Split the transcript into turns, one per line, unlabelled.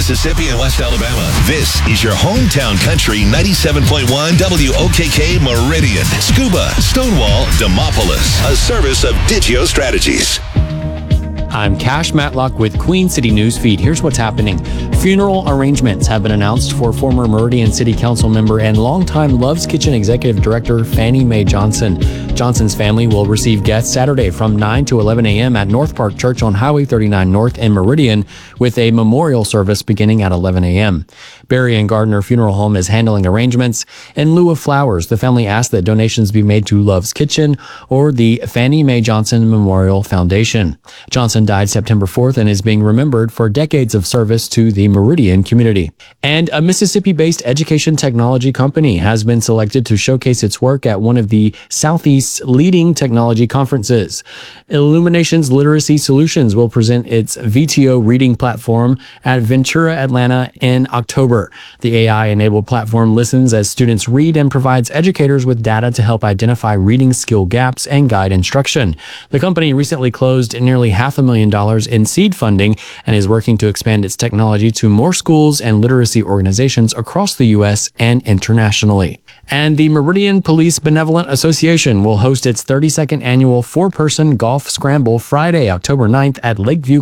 Mississippi and West Alabama. This is your hometown country 97.1 WOKK Meridian. Scuba, Stonewall, Demopolis. A service of Digio Strategies.
I'm Cash Matlock with Queen City News Feed. Here's what's happening. Funeral arrangements have been announced for former Meridian City Council member and longtime Love's Kitchen Executive Director Fannie Mae Johnson. Johnson's family will receive guests Saturday from 9 to 11 a.m. at North Park Church on Highway 39 North in Meridian, with a memorial service beginning at 11 a.m. Berry and Gardner Funeral Home is handling arrangements. In lieu of flowers, the family asked that donations be made to Love's Kitchen or the Fannie Mae Johnson Memorial Foundation. Johnson died September 4th and is being remembered for decades of service to the Meridian community. And a Mississippi-based education technology company has been selected to showcase its work at one of the Southeast's leading technology conferences. Illuminations Literacy Solutions will present its VTO reading platform at Ventura, Atlanta in October. The AI-enabled platform listens as students read and provides educators with data to help identify reading skill gaps and guide instruction. The company recently closed nearly $500,000 in seed funding and is working to expand its technology to more schools and literacy organizations across the U.S. and internationally. And the Meridian Police Benevolent Association will host its 32nd annual four-person golf scramble Friday, October 9th at Lakeview